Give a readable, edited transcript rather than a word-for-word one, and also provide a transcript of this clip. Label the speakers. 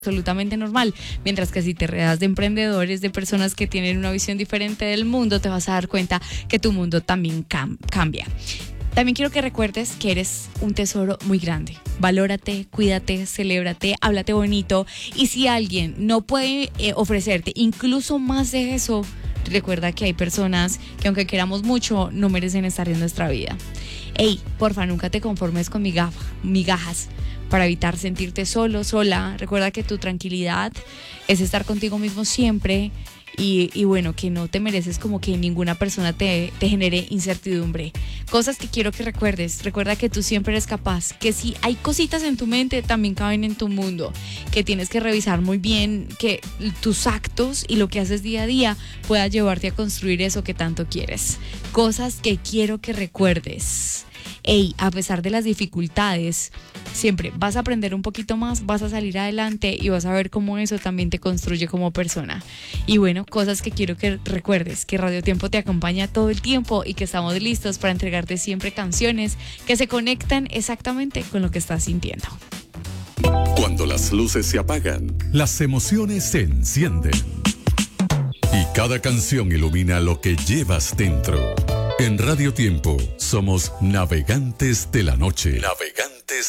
Speaker 1: absolutamente normal, mientras que si te rodeas de emprendedores, de personas que tienen una visión diferente del mundo, te vas a dar cuenta que tu mundo también cambia. También quiero que recuerdes que eres un tesoro muy grande. Valórate, cuídate, celébrate, háblate bonito. Y si alguien no puede ofrecerte incluso más de eso, recuerda que hay personas que aunque queramos mucho, no merecen estar en nuestra vida. Ey, porfa, nunca te conformes con migajas. Para evitar sentirte solo, sola. Recuerda que tu tranquilidad es estar contigo mismo siempre y bueno, que no te mereces como que ninguna persona te genere incertidumbre. Cosas que quiero que recuerdes. Recuerda que tú siempre eres capaz, que si hay cositas en tu mente, también caben en tu mundo, que tienes que revisar muy bien que tus actos y lo que haces día a día pueda llevarte a construir eso que tanto quieres. Cosas que quiero que recuerdes. Ey, a pesar de las dificultades, siempre vas a aprender un poquito más, vas a salir adelante y vas a ver cómo eso también te construye como persona. Y bueno, cosas que quiero que recuerdes, que Radio Tiempo te acompaña todo el tiempo y que estamos listos para entregarte siempre canciones que se conectan exactamente con lo que estás sintiendo.
Speaker 2: Cuando las luces se apagan, las emociones se encienden. Y cada canción ilumina lo que llevas dentro. En Radio Tiempo somos navegantes de la noche. Navegantes